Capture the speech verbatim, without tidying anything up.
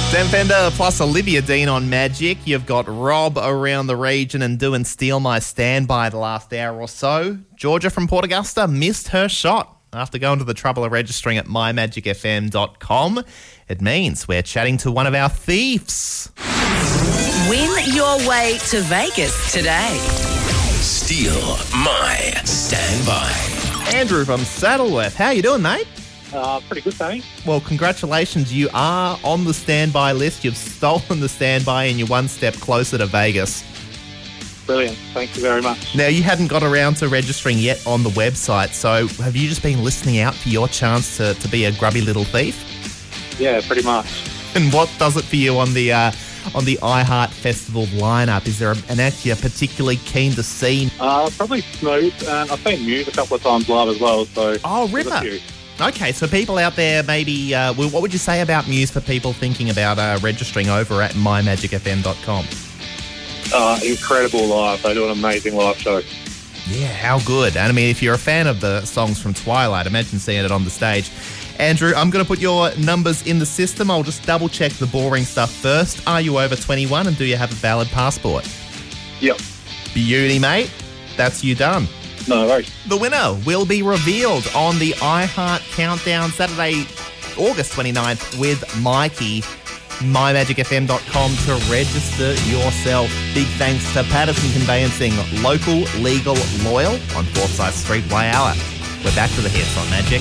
Dan Fender plus Olivia Dean on Magic. You've got Rob around the region and doing Steal My Standby the last hour or so. Georgia from Port Augusta missed her shot after going to the trouble of registering at my magic f m dot com. It means we're chatting to one of our thieves. Win your way to Vegas today. Steal My Standby. Andrew from Saddleworth. How you doing, mate? Uh, pretty good, thanks. Well, congratulations. You are on the standby list. You've stolen the standby and you're one step closer to Vegas. Brilliant. Thank you very much. Now, you hadn't got around to registering yet on the website, so have you just been listening out for your chance to, to be a grubby little thief? Yeah, pretty much. And what does it for you on the uh, on the iHeart Festival lineup? Is there an act you're particularly keen to see? Uh, probably Snoop, and I've seen Muse a couple of times live as well. So Oh, there's a Ripper. few. Okay, so people out there, maybe, uh, well, what would you say about Muse for people thinking about uh, registering over at my magic f m dot com? Uh, incredible live. They do an amazing live show. Yeah, how good. And I mean, if you're a fan of the songs from Twilight, imagine seeing it on the stage. Andrew, I'm going to put your numbers in the system. I'll just double check the boring stuff first. Are you over twenty-one and do you have a valid passport? Yep. Beauty, mate. That's you done. No worries. The winner will be revealed on the iHeart Countdown Saturday, August twenty-ninth with Mikey. my magic f m dot com to register yourself. Big thanks to Patterson Conveyancing, local, legal, loyal on Forsyth Street, Whyalla. We're back to the hits on Magic.